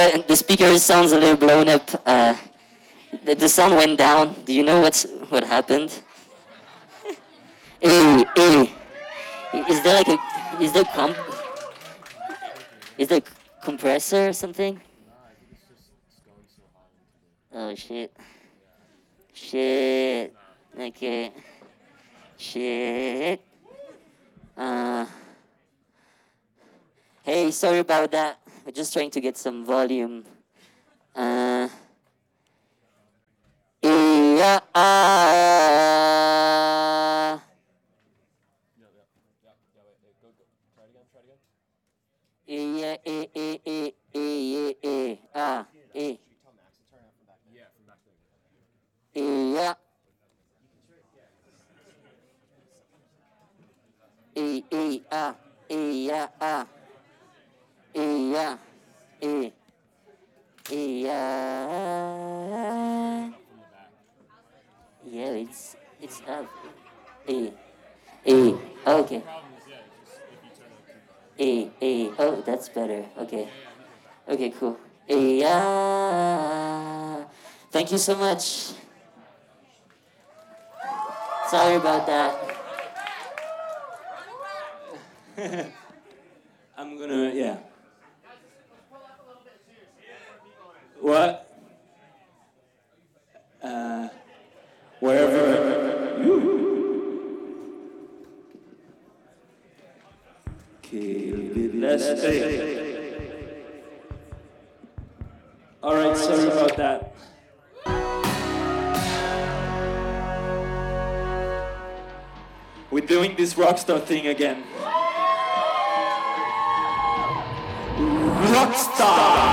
the speaker sounds a little blown up. The sound went down. Do you know what happened? Hey. Is there like a is there comp is there compressor or something? Oh shit. Shit. Okay. Shit. Uh. Hey, sorry about that. We're just trying to get some volume. Yeah. Yeah. Yeah. Yeah. Yeah. Yeah. Yeah, it's up. A. A. Okay. A. Oh, that's better. Okay. Okay, cool. A. Thank you so much. Sorry about that. I'm gonna, yeah. What? Wherever. Okay, let's stay. Alright, sorry about that. We're doing this rockstar thing again. Rockstar!